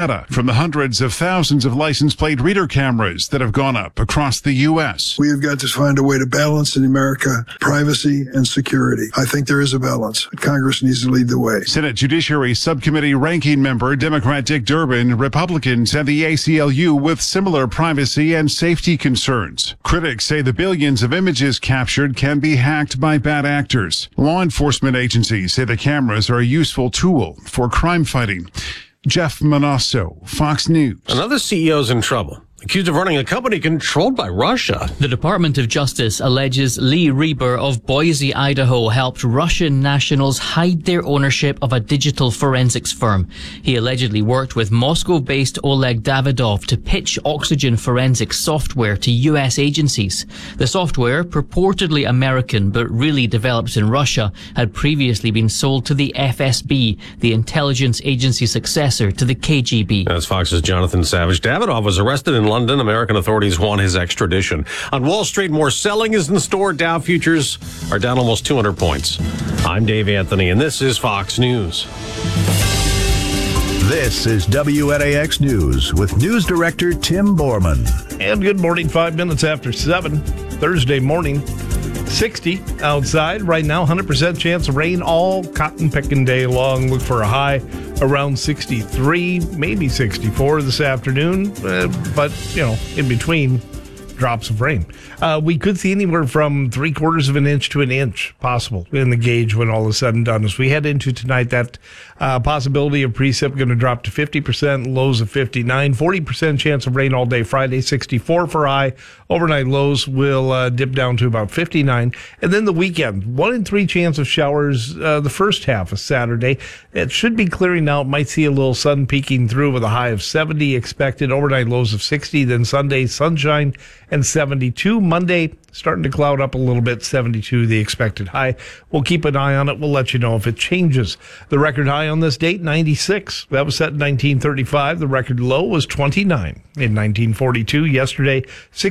data from the hundreds of thousands of license plate reader cameras that have gone up across the U.S. We have got to find a way to balance in America privacy and security. I think there is a balance. Congress needs to lead the way. Senate Judiciary Subcommittee ranking member Democrat Dick Durbin, Republicans and the ACLU with similar privacy and safety concerns. Critics say the billions of images captured can be hacked by bad actors. Law enforcement agencies say the cameras are a useful tool for crime fighting. Jeff Manasso, Fox News. Another CEO's in trouble, accused of running a company controlled by Russia. The Department of Justice alleges Lee Reber of Boise, Idaho, helped Russian nationals hide their ownership of a digital forensics firm. He allegedly worked with Moscow-based Oleg Davidov to pitch oxygen forensics software to U.S. agencies. The software, purportedly American but really developed in Russia, had previously been sold to the FSB, the intelligence agency successor to the KGB. That's Fox's Jonathan Savage. Davidov was arrested in London. American authorities want his extradition. On Wall Street, more selling is in store. Dow futures are down almost 200 points. I'm Dave Anthony, and this is Fox News. This is WNAX News with News Director Tim Borman. And good morning, 5 minutes after 7, Thursday morning. 60 outside right now, 100% chance of rain all cotton picking day long. Look for a high around 63, maybe 64 this afternoon, but, in between drops of rain. We could see anywhere from 3/4 of an inch to an inch possible in the gauge when all is said and done. As we head into tonight, that possibility of precip going to drop to 50%, lows of 59, 40% chance of rain all day Friday, 64 for high. Overnight lows will dip down to about 59. And then the weekend, 1 in 3 chance of showers the first half of Saturday. It should be clearing out. Might see a little sun peeking through with a high of 70 expected. Overnight lows of 60. Then Sunday, sunshine and 72. Monday, starting to cloud up a little bit, 72 the expected high. We'll keep an eye on it. We'll let you know if it changes. The record high on this date, 96. That was set in 1935. The record low was 29 in 1942. Yesterday,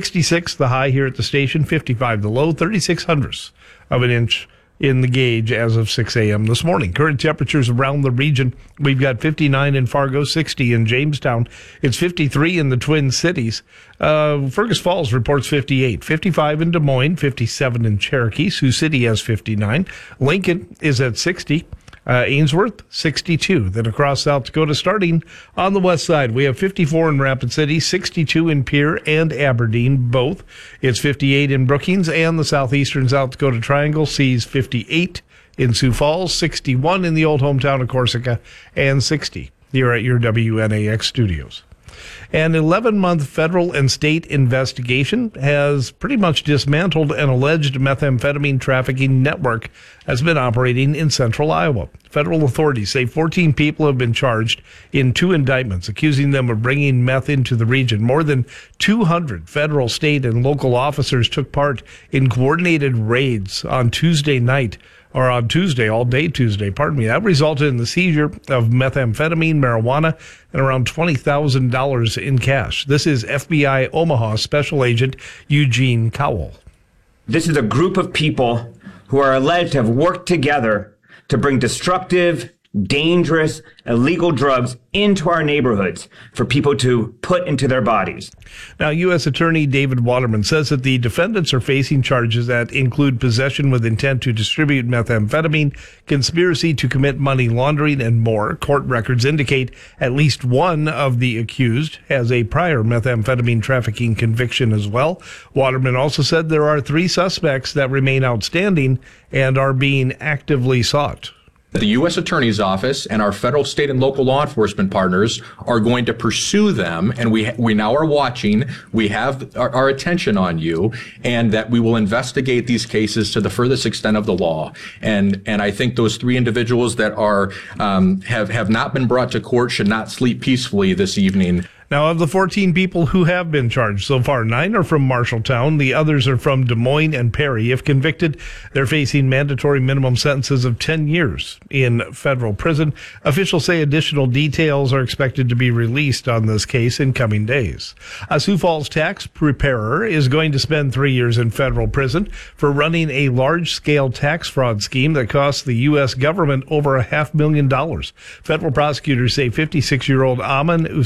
66 the high here at the station, 55 the low, 36/100ths of an inch in the gauge as of 6 a.m. this morning. Current temperatures around the region. We've got 59 in Fargo, 60 in Jamestown. It's 53 in the Twin Cities. Fergus Falls reports 58, 55 in Des Moines, 57 in Cherokee. Sioux City has 59. Lincoln is at 60. Ainsworth, 62. Then across South Dakota, starting on the west side, we have 54 in Rapid City, 62 in Pierre and Aberdeen, both. It's 58 in Brookings, and the southeastern South Dakota Triangle sees 58 in Sioux Falls, 61 in the old hometown of Corsica, and 60 here at your WNAX studios. An 11-month federal and state investigation has pretty much dismantled an alleged methamphetamine trafficking network that's been operating in central Iowa. Federal authorities say 14 people have been charged in 2 indictments, accusing them of bringing meth into the region. More than 200 federal, state, and local officers took part in coordinated raids on Tuesday, all day Tuesday, That resulted in the seizure of methamphetamine, marijuana, and around $20,000 in cash. This is FBI Omaha Special Agent Eugene Cowell. This is a group of people who are alleged to have worked together to bring destructive, dangerous, illegal drugs into our neighborhoods for people to put into their bodies. Now, U.S. Attorney David Waterman says that the defendants are facing charges that include possession with intent to distribute methamphetamine, conspiracy to commit money laundering, and more. Court records indicate at least one of the accused has a prior methamphetamine trafficking conviction as well. Waterman also said there are 3 suspects that remain outstanding and are being actively sought. The U.S. Attorney's Office and our federal, state, and local law enforcement partners are going to pursue them, and we now are watching. We have our attention on you, and that we will investigate these cases to the furthest extent of the law. And I think those 3 individuals that are have not been brought to court should not sleep peacefully this evening. Now, of the 14 people who have been charged so far, 9 are from Marshalltown. The others are from Des Moines and Perry. If convicted, they're facing mandatory minimum sentences of 10 years in federal prison. Officials say additional details are expected to be released on this case in coming days. A Sioux Falls tax preparer is going to spend 3 years in federal prison for running a large-scale tax fraud scheme that cost the U.S. government over $500,000. Federal prosecutors say 56-year-old Aman